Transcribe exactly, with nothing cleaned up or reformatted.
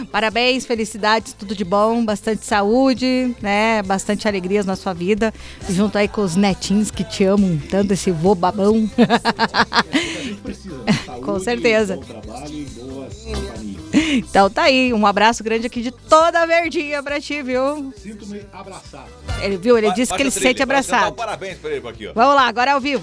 Parabéns, felicidades, tudo de bom, bastante saúde, né? Bastante alegrias na sua vida. Junto aí com os netinhos que te amam tanto, esse vô babão. A gente precisa, né? Saúde, com certeza. Bom trabalho e boas companhias. Então tá aí, um abraço grande aqui de toda a Verdinha pra ti, viu? Sinto-me abraçado. Ele viu, ele Ba- disse que baixa ele a se trilha, sente baixa- dá um abraçado. Parabéns pra ele aqui, ó. Vamos lá, agora é ao vivo.